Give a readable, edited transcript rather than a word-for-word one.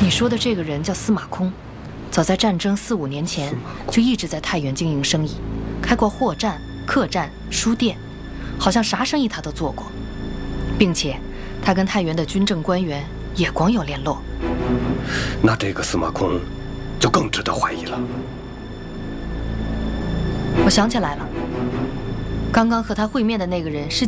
你说的这个人叫司马空，早在战争4、5年前就一直在太原经营生意，开过货站、客栈、书店，好像啥生意他都做过，并且他跟太原的军政官员也光有联络。 那这个司马空就更值得怀疑了。 我想起来了，刚刚和他会面的那个人是